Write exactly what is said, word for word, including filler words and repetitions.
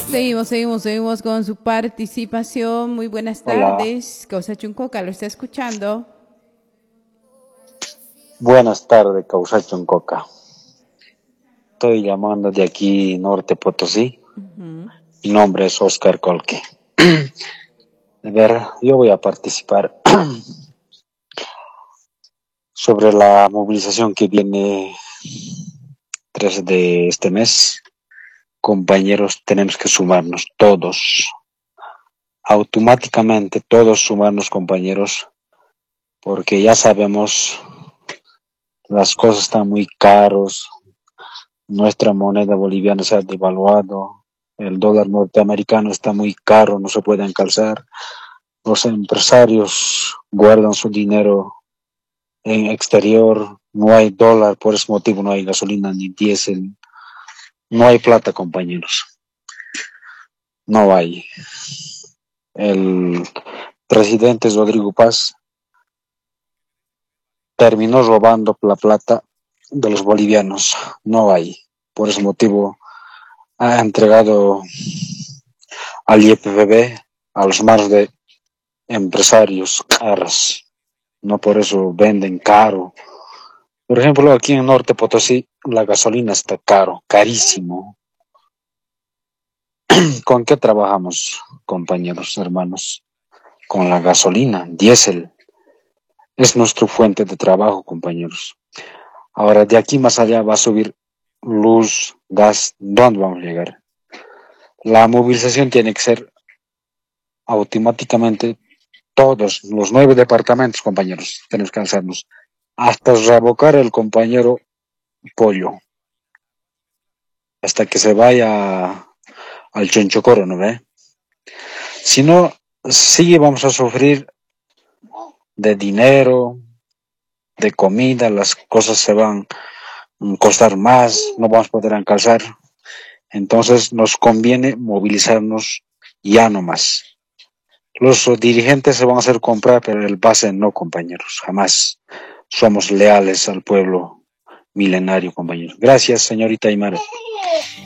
Seguimos, seguimos, seguimos con su participación. Muy buenas Hola, tardes. Causa Chuncoca, ¿lo está escuchando? buenas tardes, Causacho en Coca. Estoy llamando de aquí, Norte Potosí. Ujú. Mi nombre es Oscar Colque. A ver, yo voy a participar sobre la movilización que viene tres de este mes. Compañeros, tenemos que sumarnos todos, automáticamente todos sumarnos, compañeros, porque ya sabemos, las cosas están muy caros, nuestra moneda boliviana se ha devaluado, el dólar norteamericano está muy caro, no se puede calzar. Los empresarios guardan su dinero en exterior, no hay dólar, por ese motivo no hay gasolina ni diésel, no hay plata, compañeros, no hay. El presidente Rodrigo Paz terminó robando la plata de los bolivianos, no hay. Por ese motivo ha entregado al I F B B a los manos de empresarios caras, no por eso venden caro. Por ejemplo, aquí en Norte Potosí la gasolina está caro, carísimo. ¿Con qué trabajamos, compañeros, hermanos? Con la gasolina, diésel. Es nuestra fuente de trabajo, compañeros. Ahora, de aquí más allá va a subir luz, gas. ¿Dónde vamos a llegar? La movilización tiene que ser automáticamente todos los nueve departamentos, compañeros. Tenemos que alzarnos hasta revocar el compañero Pollo, hasta que se vaya al Chonchocoro, ¿no ve? Si no, sí vamos a sufrir de dinero, de comida, las cosas se van a costar más, no vamos a poder alcanzar. Entonces nos conviene movilizarnos ya no más. Los dirigentes se van a hacer comprar, pero el base no, compañeros, jamás. Somos leales al pueblo milenario, compañeros. Gracias, señorita Aymara.